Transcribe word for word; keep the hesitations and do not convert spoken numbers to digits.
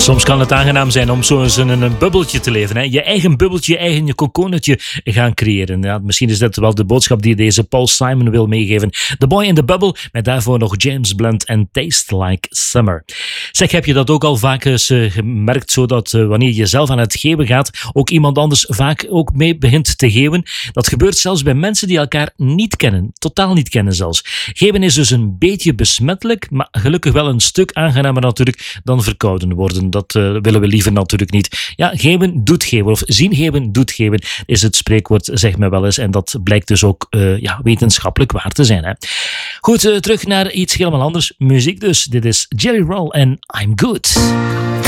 Soms kan het aangenaam zijn om zo eens in een bubbeltje te leven. Hè? Je eigen bubbeltje, je eigen je kokonnetje gaan creëren. Ja, misschien is dat wel de boodschap die deze Paul Simon wil meegeven. The Boy in the Bubble, met daarvoor nog James Blunt en Taste Like Summer. Zeg, heb je dat ook al vaak eens uh, gemerkt, zodat uh, wanneer je zelf aan het geven gaat, ook iemand anders vaak ook mee begint te geven? Dat gebeurt zelfs bij mensen die elkaar niet kennen. Totaal niet kennen zelfs. Geven is dus een beetje besmettelijk, maar gelukkig wel een stuk aangenamer natuurlijk dan verkouden worden. Dat uh, willen we liever natuurlijk niet. Ja, geven doet geven, of zien geven doet geven, is het spreekwoord, zeg me wel eens. En dat blijkt dus ook uh, ja, wetenschappelijk waar te zijn. Hè. Goed, uh, terug naar iets helemaal anders. Muziek dus. Dit is Jerry Roll en I'm Good.